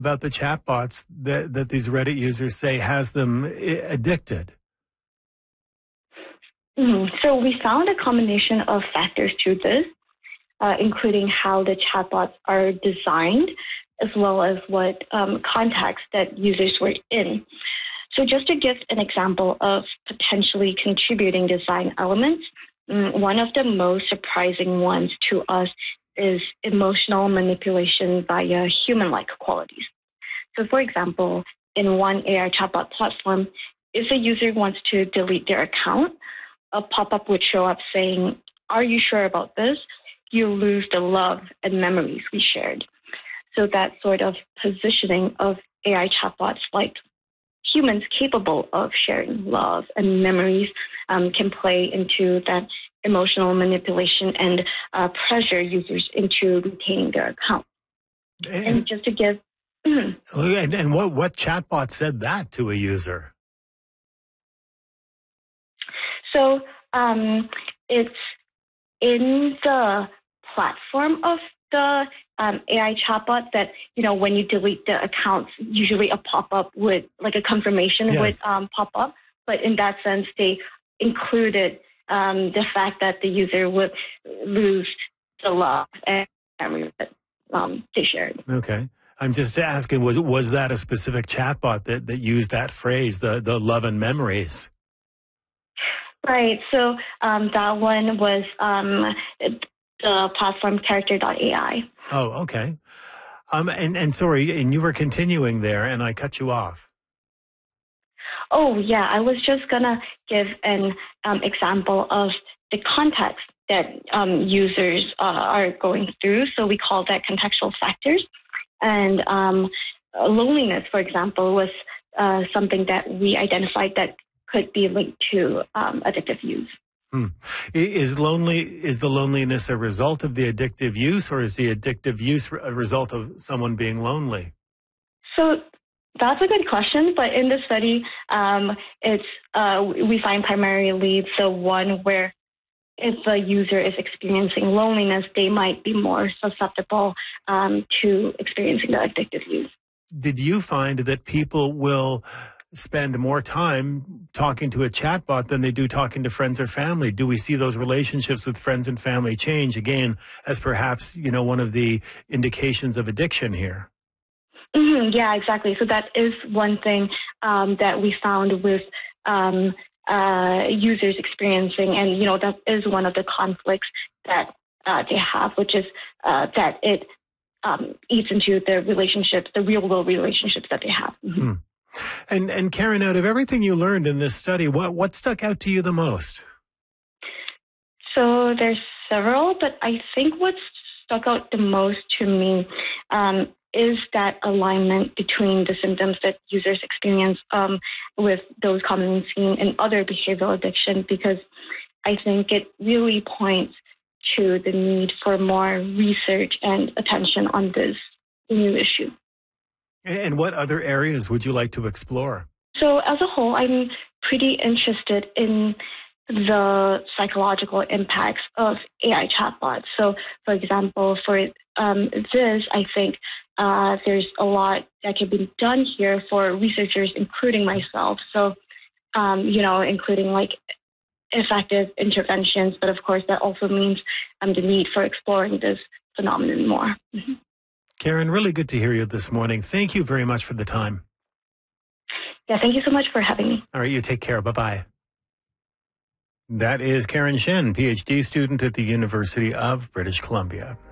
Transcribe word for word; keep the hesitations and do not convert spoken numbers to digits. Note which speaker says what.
Speaker 1: about the chatbots that, that these Reddit users say has them i- addicted?
Speaker 2: Mhm. So we found a combination of factors to this, uh, including how the chatbots are designed, as well as what um, context that users were in. So just to give an example of potentially contributing design elements, mm, one of the most surprising ones to us is emotional manipulation via human-like qualities. So for example, in one A I chatbot platform, if a user wants to delete their account, a pop-up would show up saying, "Are you sure about this? You lose the love and memories we shared." So that sort of positioning of A I chatbots like humans capable of sharing love and memories um, can play into that emotional manipulation and uh, pressure users into retaining their account. And,
Speaker 1: And,
Speaker 2: just to give,
Speaker 1: and, and what, what chatbot said that to a user?
Speaker 2: so um, it's in the platform of the um, A I chatbot that, you know, when you delete the accounts, usually a pop-up would, like a confirmation
Speaker 1: Yes.
Speaker 2: would um, pop up. But in that sense, they included um, the fact that the user would lose the love and memory that um, they shared.
Speaker 1: Okay. I'm just asking, was was that a specific chatbot that, that used that phrase, the, the love and memories?
Speaker 2: Right. So um, that one was um, the platform character dot A I.
Speaker 1: Oh, okay. Um, and, and sorry, and you were continuing there and I cut you off.
Speaker 2: Oh, yeah. I was just going to give an um, example of the context that um, users uh, are going through. So we call that contextual factors. And um, loneliness, for example, was uh, something that we identified that could be linked to um, addictive use.
Speaker 1: Hmm. I- Is lonely, is the loneliness a result of the addictive use, or is the addictive use a result of someone being lonely?
Speaker 2: So that's a good question, but in the study, um, it's uh, we find primarily the one where if the user is experiencing loneliness, they might be more susceptible um, to experiencing the addictive use.
Speaker 1: Did you find that people will spend more time talking to a chatbot than they do talking to friends or family? Do we see those relationships with friends and family change again as perhaps, you know, one of the indications of addiction here?
Speaker 2: Mm-hmm, yeah, exactly. So that is one thing um, that we found with um, uh, users experiencing, and you know that is one of the conflicts that uh, they have, which is uh, that it um, eats into the relationships, the real world relationships that they have. Mm-hmm.
Speaker 1: Hmm. And and Karen, out of everything you learned in this study, what what stuck out to you the most?
Speaker 2: So there's several, but I think what stuck out the most to me um, is that alignment between the symptoms that users experience um, with those commonly seen in other behavioral addiction, because I think it really points to the need for more research and attention on this new issue.
Speaker 1: And what other areas would you like to explore?
Speaker 2: So as a whole, I'm pretty interested in the psychological impacts of A I chatbots. So, for example, for um, this, I think uh, there's a lot that can be done here for researchers, including myself. So, um, you know, including like effective interventions, but of course that also means um, the need for exploring this phenomenon more. Mm-hmm.
Speaker 1: Karen, really good to hear you this morning. Thank you very much for the time.
Speaker 2: Yeah, thank you so much for having me.
Speaker 1: All right, you take care. Bye-bye. That is Karen Shen, P H D student at the University of British Columbia.